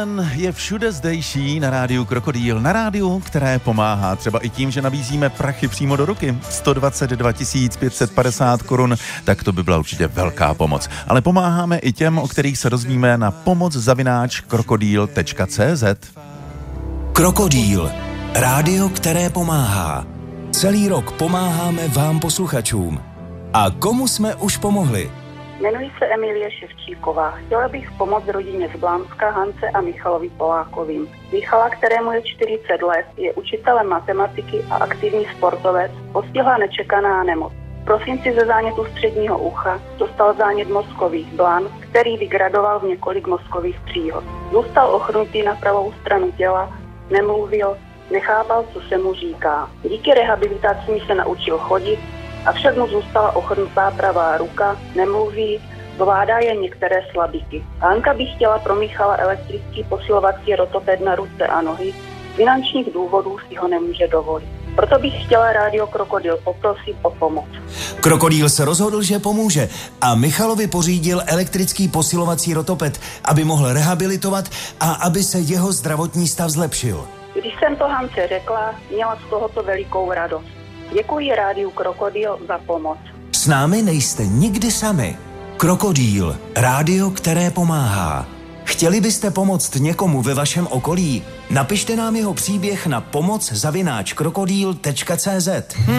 Je všude zdejší na rádiu Krokodýl, na rádiu, které pomáhá třeba i tím, že nabízíme prachy přímo do ruky. 122 550 korun, tak to by byla určitě velká pomoc. Ale pomáháme i těm, o kterých se dozvíme na pomoc@krokodýl.cz. Krokodýl, rádio, které pomáhá. Celý rok pomáháme vám posluchačům. A komu jsme už pomohli? Jmenuji se Emilie Ševčíková. Chtěla bych pomoct rodině z Blanska, Hance a Michalovi Polákovým. Michala, kterému je 40 let, je učitelem matematiky a aktivní sportovec, postihla nečekaná nemoc. V prosinci ze zánětu středního ucha dostal zánět mozkových blan, který vygradoval v několik mozkových příhod. Zůstal ochrnutý na pravou stranu těla, nemluvil, nechápal, co se mu říká. Díky rehabilitacím se naučil chodit, avšak mu zůstala ochrnutá pravá ruka, nemluví, zvládá jen některé slabiky. Hanka by chtěla pro Michala elektrický posilovací rotoped na ruce a nohy, z finančních důvodů si ho nemůže dovolit. Proto bych chtěla rádio Krokodýl poprosit o pomoc. Krokodýl se rozhodl, že pomůže a Michalovi pořídil elektrický posilovací rotoped, aby mohl rehabilitovat a aby se jeho zdravotní stav zlepšil. Když jsem to Hance řekla, měla z tohoto velikou radost. Děkuji rádiu Krokodýl za pomoc. S námi nejste nikdy sami. Krokodýl, rádio, které pomáhá. Chtěli byste pomoct někomu ve vašem okolí? Napište nám jeho příběh na pomoc@krokodýl.cz.